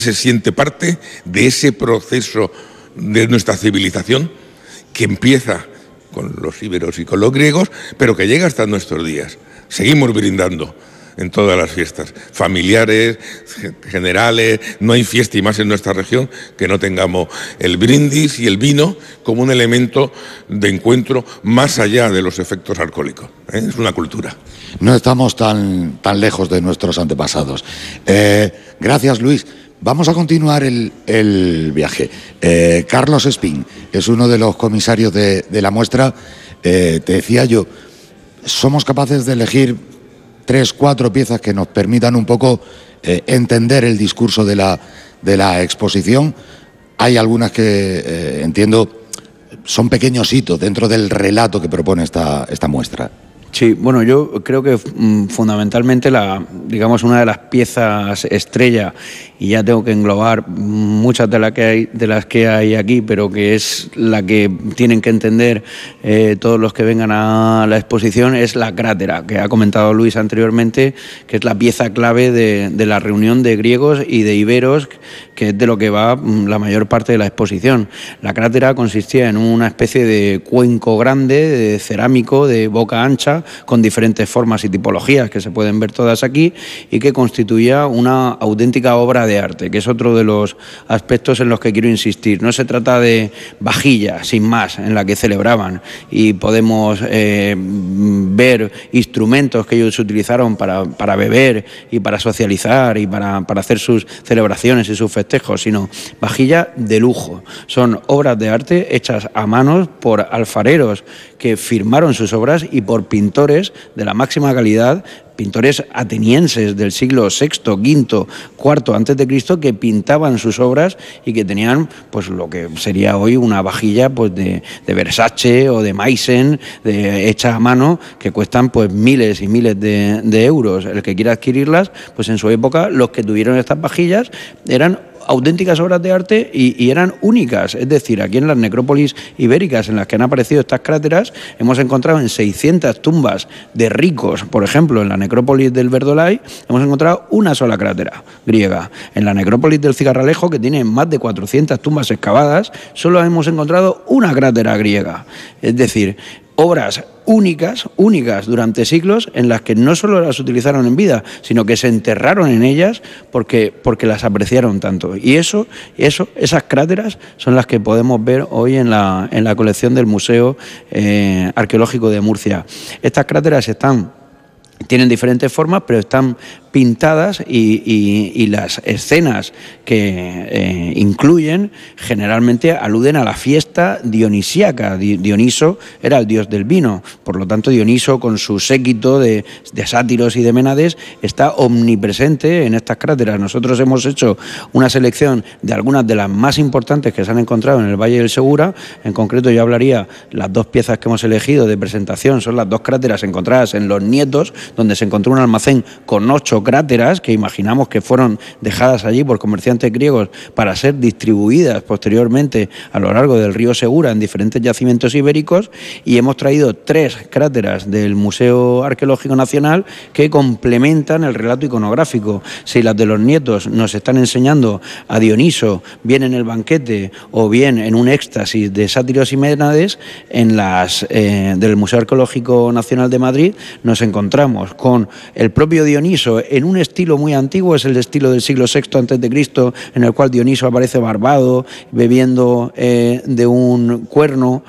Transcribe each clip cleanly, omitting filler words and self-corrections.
se siente parte de ese proceso de nuestra civilización que empieza con los íberos y con los griegos, pero que llega hasta nuestros días. Seguimos brindando en todas las fiestas, familiares, generales. No hay fiesta y más en nuestra región que no tengamos el brindis y el vino como un elemento de encuentro más allá de los efectos alcohólicos. Es una cultura. No estamos tan lejos de nuestros antepasados. Gracias, Luis. Vamos a continuar el viaje. Carlos Espín es uno de los comisarios de la muestra. Te decía yo, somos capaces de elegir 3, 4 piezas que nos permitan un poco entender el discurso de la exposición. Hay algunas que entiendo son pequeños hitos dentro del relato que propone esta muestra. Sí, bueno, yo creo que fundamentalmente una de las piezas estrella, y ya tengo que englobar muchas de las que hay aquí, pero que es la que tienen que entender todos los que vengan a la exposición, es la crátera, que ha comentado Luis anteriormente, que es la pieza clave de la reunión de griegos y de iberos, que es de lo que va la mayor parte de la exposición. La crátera consistía en una especie de cuenco grande, de cerámico, de boca ancha, con diferentes formas y tipologías que se pueden ver todas aquí, y que constituía una auténtica obra de arte, que es otro de los aspectos en los que quiero insistir. No se trata de vajilla, sin más, en la que celebraban, y podemos ver instrumentos que ellos utilizaron para beber y para socializar y para hacer sus celebraciones y sus festejos, sino vajilla de lujo. Son obras de arte hechas a manos por alfareros que firmaron sus obras y por pintores de la máxima calidad, pintores atenienses del siglo VI, V, IV antes de Cristo, que pintaban sus obras y que tenían pues lo que sería hoy una vajilla pues de Versace o de Meissen, hecha a mano, que cuestan pues miles y miles de euros. El que quiera adquirirlas, pues en su época los que tuvieron estas vajillas eran auténticas obras de arte y eran únicas. Es decir, aquí en las necrópolis ibéricas en las que han aparecido estas cráteras, hemos encontrado en 600 tumbas de ricos, por ejemplo, en la necrópolis del Verdolay, hemos encontrado una sola crátera griega. En la necrópolis del Cigarralejo, que tiene más de 400 tumbas excavadas, solo hemos encontrado una crátera griega. Es decir, obras únicas durante siglos, en las que no solo las utilizaron en vida, sino que se enterraron en ellas porque las apreciaron tanto. Y esas cráteras son las que podemos ver hoy en la colección del Museo Arqueológico de Murcia. Estas cráteras tienen diferentes formas, pero están pintadas y las escenas que incluyen generalmente aluden a la fiesta dionisíaca. Dioniso era el dios del vino, por lo tanto Dioniso, con su séquito de sátiros y de ménades, está omnipresente en estas cráteras. Nosotros hemos hecho una selección de algunas de las más importantes que se han encontrado en el Valle del Segura. En concreto, yo hablaría, las 2 piezas que hemos elegido de presentación son las 2 cráteras encontradas en Los Nietos, donde se encontró un almacén con 8 cráteras que imaginamos que fueron dejadas allí por comerciantes griegos para ser distribuidas posteriormente a lo largo del río Segura en diferentes yacimientos ibéricos, y hemos traído 3 cráteras del Museo Arqueológico Nacional que complementan el relato iconográfico. Si las de Los Nietos nos están enseñando a Dioniso bien en el banquete o bien en un éxtasis de sátiros y ménades, en las del Museo Arqueológico Nacional de Madrid nos encontramos con el propio Dioniso en un estilo muy antiguo, es el estilo del siglo VI a.C., en el cual Dioniso aparece barbado, bebiendo de un cuerno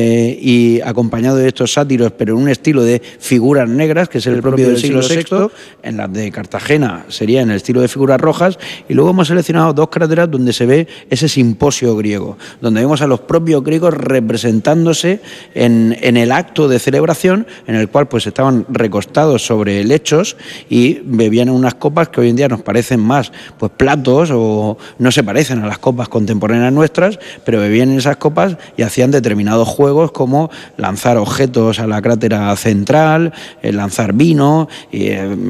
y acompañado de estos sátiros, pero en un estilo de figuras negras, que es el propio del siglo VI. En las de Cartagena sería en el estilo de figuras rojas, y luego hemos seleccionado 2 cráteras donde se ve ese simposio griego, donde vemos a los propios griegos representándose en el acto de celebración, en el cual pues estaban recostados sobre lechos y bebían en unas copas que hoy en día nos parecen más pues platos, o no se parecen a las copas contemporáneas nuestras, pero bebían en esas copas y hacían determinados juegos como lanzar objetos a la crátera central, lanzar vino, y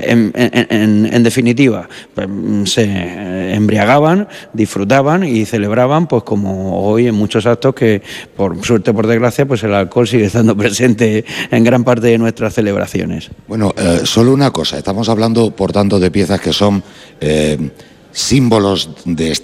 en definitiva pues, se embriagaban, disfrutaban y celebraban, pues como hoy en muchos actos que por suerte o por desgracia pues el alcohol sigue estando presente en gran parte de nuestras celebraciones. Bueno, solo una cosa, estamos hablando por tanto de piezas que son símbolos de